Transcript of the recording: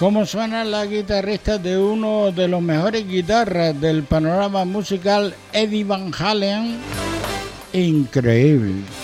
¿Cómo suena la guitarrista de uno de los mejores guitarras del panorama musical, Eddie Van Halen? Increíble.